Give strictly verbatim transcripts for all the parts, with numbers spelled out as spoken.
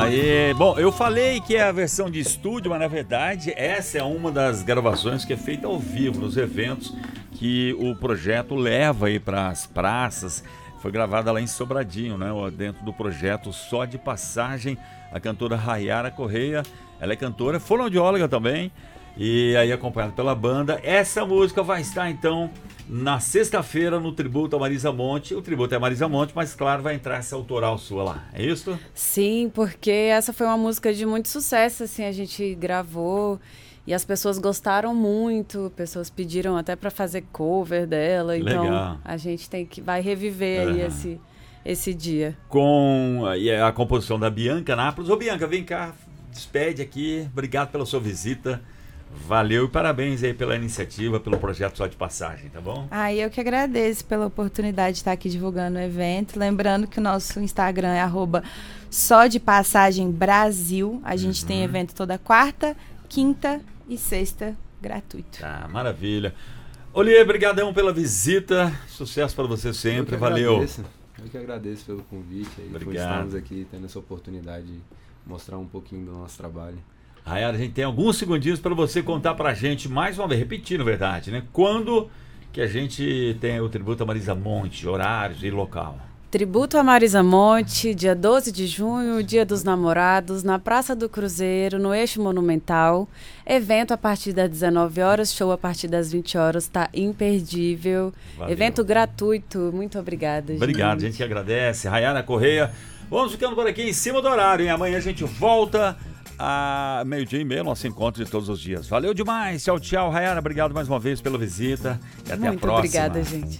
Aí, bom, eu falei que é a versão de estúdio, mas na verdade essa é uma das gravações que é feita ao vivo nos eventos que o projeto leva aí para as praças. Foi gravada lá em Sobradinho, né? Dentro do projeto Só de Passagem, a cantora Rayara Correia. Ela é cantora, fonoaudióloga também, e aí acompanhada pela banda. Essa música vai estar então na sexta-feira no tributo a Marisa Monte. O tributo é a Marisa Monte, mas claro, vai entrar essa autoral sua lá, é isso? Sim, porque essa foi uma música de muito sucesso, assim, a gente gravou e as pessoas gostaram muito, pessoas pediram até para fazer cover dela, então Legal. A gente tem que vai reviver uhum. aí esse, esse dia. Com a, a composição da Bianca Nápoles. Ô Bianca, vem cá, despede aqui, obrigado pela sua visita. Valeu e parabéns aí pela iniciativa, pelo projeto Só de Passagem, tá bom? Ah, eu que agradeço pela oportunidade de estar aqui divulgando o evento. Lembrando que o nosso Instagram é arroba Só de Passagem Brasil. A gente uhum. tem evento toda quarta, quinta e sexta, gratuito. Tá, maravilha. Oliê, brigadão pela visita. Sucesso para você sempre. Eu Valeu. Agradeço. Eu que agradeço pelo convite aí, por estarmos aqui tendo essa oportunidade de mostrar um pouquinho do nosso trabalho. Rayara, a gente tem alguns segundinhos para você contar pra gente, mais uma vez, repetindo, verdade, né? Quando que a gente tem o tributo a Marisa Monte, horários e local? Tributo a Marisa Monte, dia doze de junho, Dia dos Namorados, na Praça do Cruzeiro, no Eixo Monumental. Evento a partir das dezenove horas, show a partir das vinte horas, tá imperdível. Valeu. Evento gratuito, muito obrigada, gente. Obrigado, gente que agradece. Rayara Correia. Vamos ficando por aqui em cima do horário, hein? Amanhã a gente volta a meio-dia e meio, nosso encontro de todos os dias. Valeu demais, tchau, tchau. Rayara, obrigado mais uma vez pela visita e até muito a próxima. Obrigada, gente.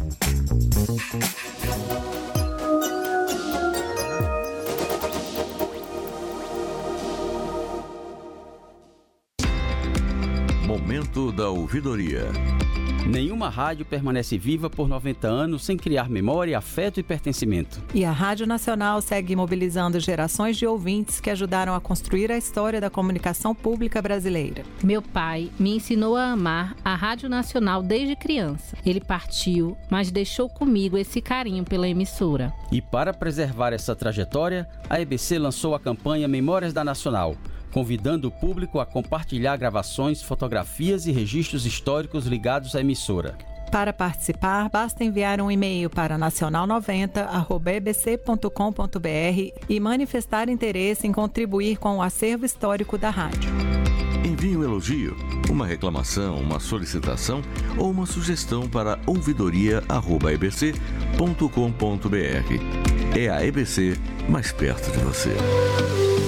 Momento da ouvidoria. Nenhuma rádio permanece viva por noventa anos sem criar memória, afeto e pertencimento. E a Rádio Nacional segue mobilizando gerações de ouvintes que ajudaram a construir a história da comunicação pública brasileira. Meu pai me ensinou a amar a Rádio Nacional desde criança. Ele partiu, mas deixou comigo esse carinho pela emissora. E para preservar essa trajetória, a E B C lançou a campanha Memórias da Nacional, convidando o público a compartilhar gravações, fotografias e registros históricos ligados à emissora. Para participar, basta enviar um e-mail para nacional noventa arroba e b c ponto com ponto b r e manifestar interesse em contribuir com o acervo histórico da rádio. Envie um elogio, uma reclamação, uma solicitação ou uma sugestão para ouvidoria arroba e b c ponto com ponto b r. É a E B C mais perto de você.